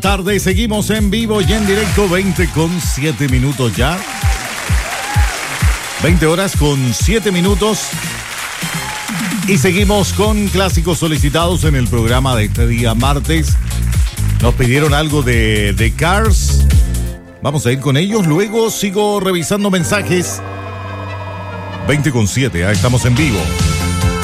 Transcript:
tarde, seguimos en vivo y en directo, 20 con 7 minutos ya. 20 horas con 7 minutos. Y seguimos con clásicos solicitados en el programa de este día martes. Nos pidieron algo de Cars. Vamos a ir con ellos. Luego sigo revisando mensajes. 20 con 7, estamos en vivo.